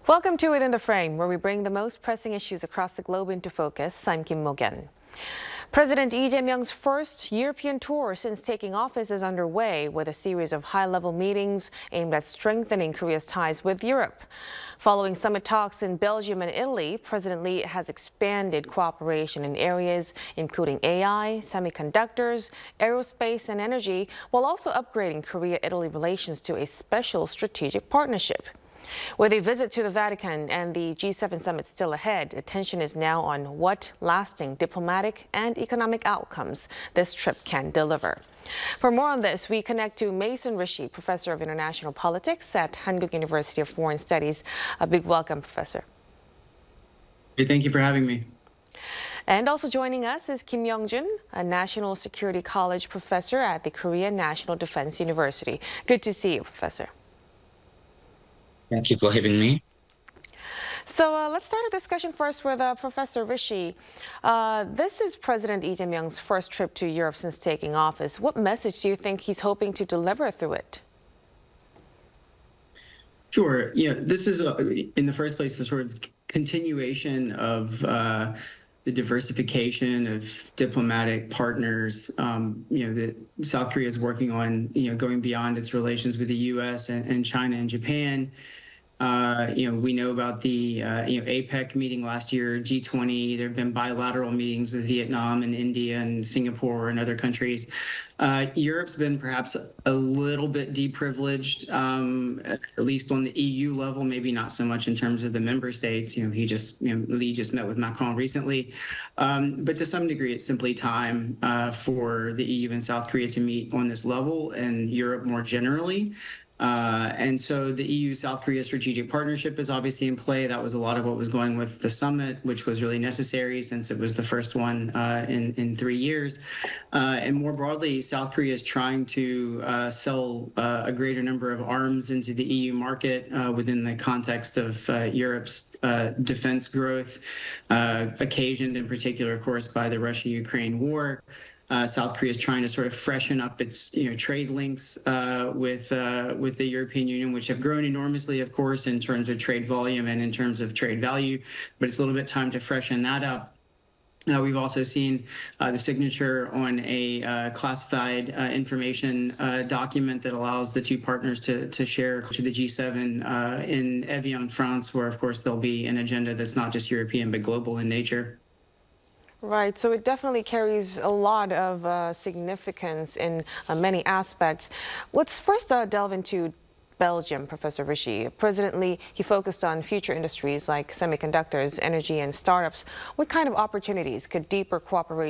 Welcome to Within the Frame, where we bring the most pressing issues across the globe into focus. I'm Kim Mo-gen. President Lee Jae-myung's first European tour since taking office is underway, with a series of high-level meetings aimed at strengthening Korea's ties with Europe. Following summit talks in Belgium and Italy, President Lee has expanded cooperation in areas including AI, semiconductors, aerospace, and energy, while also upgrading Korea-Italy relations to a special strategic partnership. With a visit to the Vatican and the G7 summit still ahead, attention is now on what lasting diplomatic and economic outcomes this trip can deliver. For more on this, we connect to Mason Rishi, Professor of International Politics at Hankuk University of Foreign Studies. A big welcome, Professor. Hey, thank you for having me. And also joining us is Kim Young-jun, a National Security College professor at the Korea National Defense University. Good to see you, Professor. Thank you for having me. So let's start a discussion first with Professor Rishi. This is President Lee Jae-myung's first trip to Europe since taking office. What message do you think he's hoping to deliver through it? Sure. This is, in the first place, the sort of continuation of the diversification of diplomatic partners, that South Korea is working on, going beyond its relations with the U.S. and China and Japan. We know about the APEC meeting last year, G20. There have been bilateral meetings with Vietnam and India and Singapore and other countries. Europe's been perhaps a little bit deprivileged, at least on the EU level, maybe not so much in terms of the member states. Lee just met with Macron recently. But to some degree, it's simply time for the EU and South Korea to meet on this level, and Europe more generally. And so the EU-South Korea strategic partnership is obviously in play. That was a lot of what was going with the summit, which was really necessary since it was the first one in 3 years. And more broadly, South Korea is trying to sell a greater number of arms into the EU market within the context of Europe's defense growth, occasioned in particular, of course, by the Russia-Ukraine war. South Korea is trying to sort of freshen up its trade links with the European Union, which have grown enormously, of course, in terms of trade volume and in terms of trade value. But it's a little bit time to freshen that up. We've also seen the signature on a classified information document that allows the two partners to share to the G7 in Evian, France, where, of course, there'll be an agenda that's not just European but global in nature. Right, so it definitely carries a lot of significance in many aspects. Let's first delve into Belgium, Professor Rishi. President Lee, he focused on future industries like semiconductors, energy, and startups. What kind of opportunities could deeper cooperation